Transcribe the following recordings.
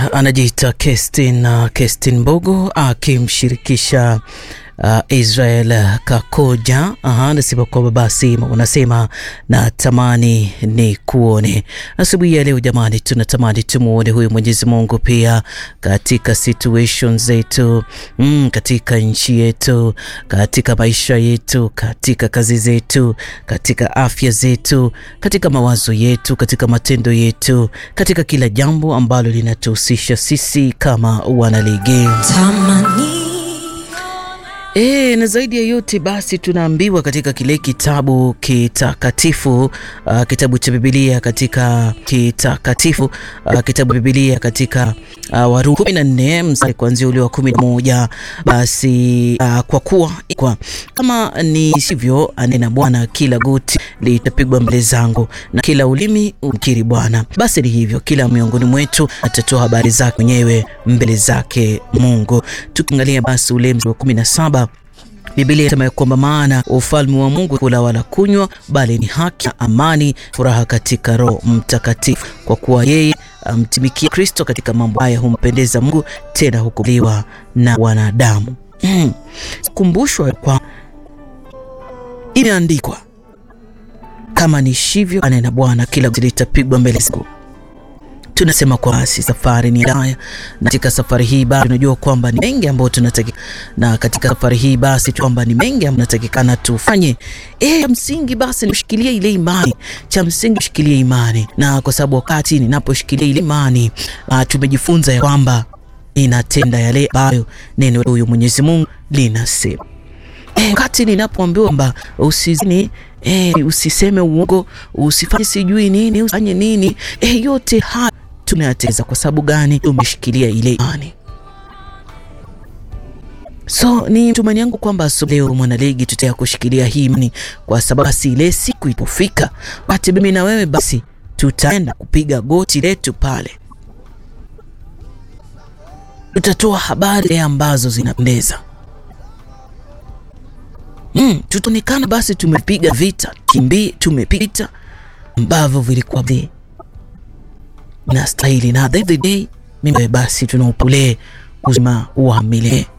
anajiita Kestin Mbogo akimshirikisha Israel Kakoja. Nasema kwamba basi wanasema na tamani ni kuone. Asubuhi ya leo jamani, tunatamani tumuone huyu Mwenyezi Mungu pia katika situations zetu, katika nchi yetu, katika maisha yetu, katika kazi zetu, katika afya zetu, katika mawazo yetu, katika matendo yetu, katika kila jambo ambalo linatuhusisha sisi kama wanaligi. Na zaidi ya yote basi tunaambiwa katika kile kitabu kitakatifu, kitabu cha Biblia katika kitakatifu, kitabu Biblia katika Warumi 14 mstari kuanzia ule wa 11, basi kwa kuwa kama ni sivyo, anena Bwana, kila goti litapigwa mbele zangu na kila ulimi ukiri Bwana. Basi ni hivyo, kila miongoni mwetu atatoa habari zake mwenyewe mbele zake Mungu. Tukiangalia basi ule mstari wa 17, Biblia inasema kwamba maana ufalme wa Mungu kula wala kunywa, bali ni haki, amani, furaha katika Roho Mtakatifu, kwa kuwa yeye amtumikia Kristo katika mambo haya humpendeza Mungu, tena hukubaliwa na wanadamu. Kumbushwa kwa inaandikwa, kama ni sivyo, anena Bwana, kila goti litapigwa mbele zangu. Tunasema kwa basi safari ni haya, na katika safari hii basi tunajua kwamba ni mengi ambayo tunatakiwa, na katika safari hii basi kwamba ni mengi ambayo tunatakikana tufanye. Cha msingi basi ni kushikilia ile imani, cha msingi kushikilia imani, na kwa sababu wakati ninaposhikilia ile imani tumejifunza ya kwamba inatenda yale ambayo neno huyu Mwenyezi Mungu linasema. Wakati ninapoambiwa kwamba usizini, usiseme uongo, usifanye sijui nini, usifanye nini, yote haya tunayateza kwa sababu gani? Tumeshikilia ile imani. So ni matumaini yangu kwamba leo mwanaligi tutaya kushikilia hii imani, kwa sababu basi ile siku itofika, basi mimi na wewe basi tutaenda kupiga goti letu pale, tutatoa habari ambazo zinapendeza. Tutaonekana basi tumepiga vita, tumepita ambavyo vilikuwa na stahili, na the day mimi basi tunaupule uzima wa milele.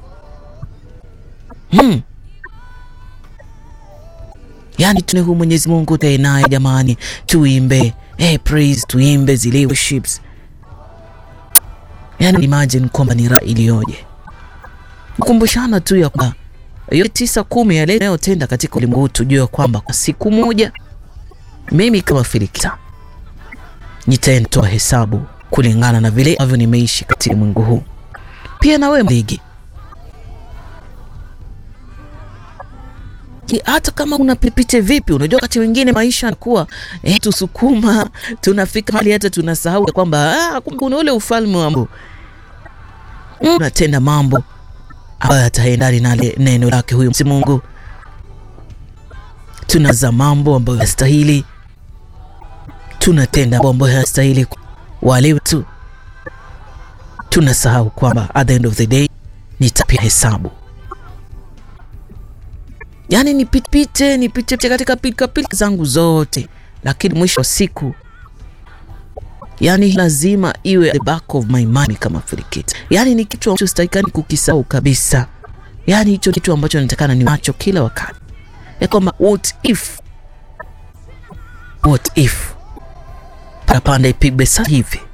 Yani tunehu Mwenyezi Mungu tena jamani, tuimbe praise, tuimbe zile worships. Yani imagine kwamba ni raha iliyoje, kukumbushana tu ya kwamba yote 9-10 ya leo tenda katika ulimwengu, tujue kwamba kwa siku moja mimi kama Filikita nitaentoa hesabu kulingana na vile ambavyo nimeishi katika ulimwengu huu. Pia na wewe mligi, hata kama unapipite vipi, unajua wakati wengine maisha yanakuwa tusukuma, tunafika hali hata tunasahau kwamba kuna ule ufalme wa Mungu, unatenda mambo ambayo yataendana na neno lake huyu Mungu. Tunaza mambo ambayo yastahili, tunatenda mambo ambayo yastahili wale wetu, tunasahau kwamba at the end of the day nitapia hesabu. Yani nipite katika pilika zangu zote, lakini mwisho wa siku yani lazima iwe the back of my mind kama Filikita. Yani ni kitu ambacho sitakani kukisahau kabisa. Yani hicho kitu ambacho natakana ni macho kila wakati, ya kwamba what if parapanda ipigwe sasa hivi,